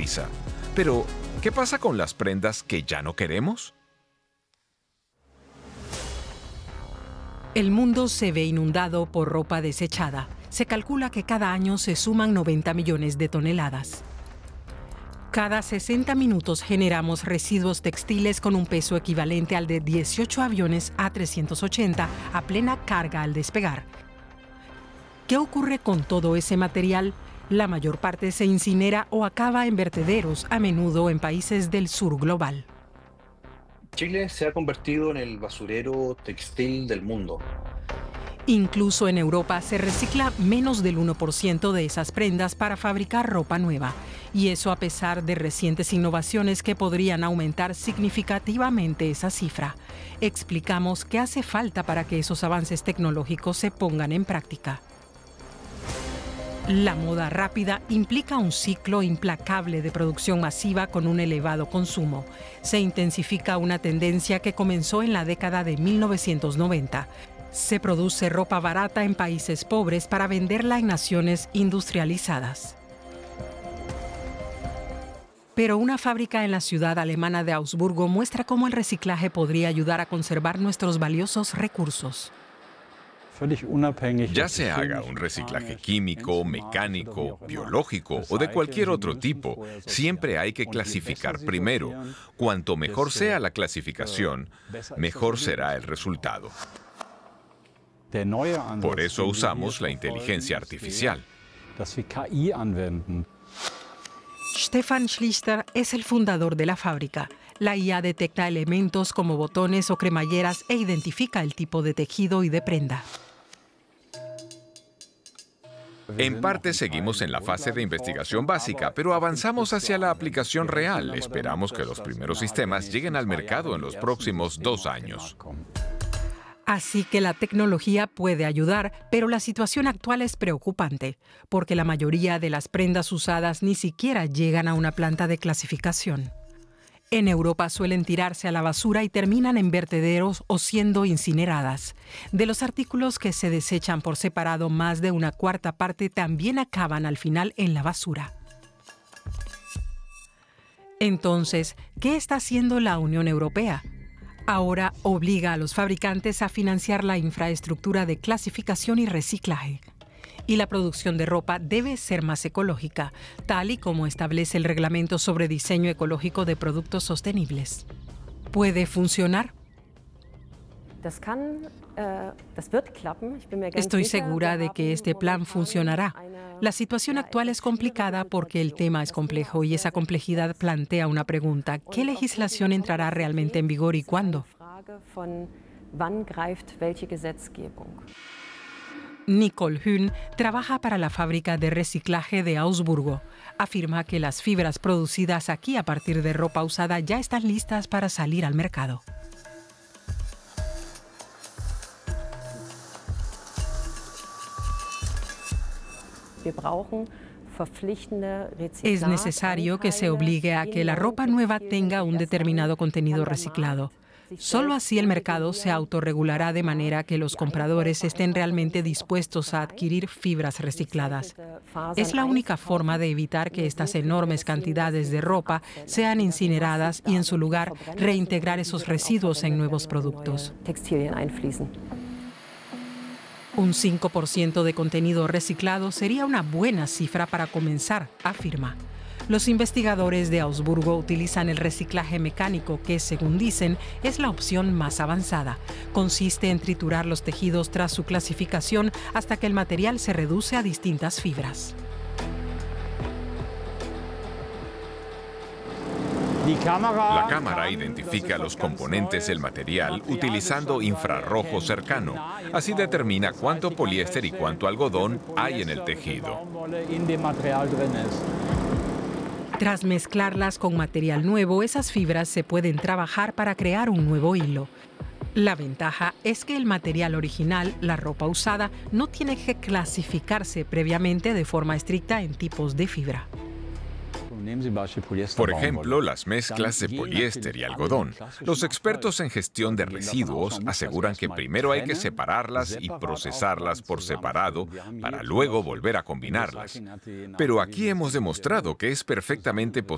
utiliza. Pero, ¿qué pasa con las prendas que ya no queremos? El mundo se ve inundado por ropa desechada. Se calcula que cada año se suman 90 millones de toneladas. Cada 60 minutos generamos residuos textiles con un peso equivalente al de 18 aviones A380 a plena carga al despegar. ¿Qué ocurre con todo ese material? La mayor parte se incinera o acaba en vertederos, a menudo en países del sur global. Chile se ha convertido en el basurero textil del mundo. Incluso en Europa se recicla menos del 1% de esas prendas para fabricar ropa nueva. Y eso a pesar de recientes innovaciones que podrían aumentar significativamente esa cifra. Explicamos qué hace falta para que esos avances tecnológicos se pongan en práctica. La moda rápida implica un ciclo implacable de producción masiva con un elevado consumo. Se intensifica una tendencia que comenzó en la década de 1990. Se produce ropa barata en países pobres para venderla en naciones industrializadas. Pero una fábrica en la ciudad alemana de Augsburgo muestra cómo el reciclaje podría ayudar a conservar nuestros valiosos recursos. Ya se haga un reciclaje químico, mecánico, biológico o de cualquier otro tipo, siempre hay que clasificar primero. Cuanto mejor sea la clasificación, mejor será el resultado. Por eso usamos la inteligencia artificial. Stefan Schlichter es el fundador de la fábrica. La IA detecta elementos como botones o cremalleras e identifica el tipo de tejido y de prenda. En parte seguimos en la fase de investigación básica, pero avanzamos hacia la aplicación real. Esperamos que los primeros sistemas lleguen al mercado en los próximos 2 años. Así que la tecnología puede ayudar, pero la situación actual es preocupante, porque la mayoría de las prendas usadas ni siquiera llegan a una planta de clasificación. En Europa suelen tirarse a la basura y terminan en vertederos o siendo incineradas. De los artículos que se desechan por separado, más de una cuarta parte también acaban al final en la basura. Entonces, ¿qué está haciendo la Unión Europea? Ahora obliga a los fabricantes a financiar la infraestructura de clasificación y reciclaje. Y la producción de ropa debe ser más ecológica, tal y como establece el Reglamento sobre Diseño Ecológico de Productos Sostenibles. ¿Puede funcionar? Estoy segura de que este plan funcionará. La situación actual es complicada porque el tema es complejo y esa complejidad plantea una pregunta. ¿Qué legislación entrará realmente en vigor y cuándo? Nicole Hühn trabaja para la fábrica de reciclaje de Augsburgo. Afirma que las fibras producidas aquí a partir de ropa usada ya están listas para salir al mercado. Es necesario que se obligue a que la ropa nueva tenga un determinado contenido reciclado. Solo así el mercado se autorregulará de manera que los compradores estén realmente dispuestos a adquirir fibras recicladas. Es la única forma de evitar que estas enormes cantidades de ropa sean incineradas y en su lugar reintegrar esos residuos en nuevos productos. Un 5% de contenido reciclado sería una buena cifra para comenzar, afirma. Los investigadores de Augsburgo utilizan el reciclaje mecánico que, según dicen, es la opción más avanzada. Consiste en triturar los tejidos tras su clasificación hasta que el material se reduce a distintas fibras. La cámara identifica los componentes del material utilizando infrarrojo cercano. Así determina cuánto poliéster y cuánto algodón hay en el tejido. Tras mezclarlas con material nuevo, esas fibras se pueden trabajar para crear un nuevo hilo. La ventaja es que el material original, la ropa usada, no tiene que clasificarse previamente de forma estricta en tipos de fibra. Por ejemplo, las mezclas de poliéster y algodón. Los expertos en gestión de residuos aseguran que primero hay que separarlas y procesarlas por separado para luego volver a combinarlas. Pero aquí hemos demostrado que es perfectamente posible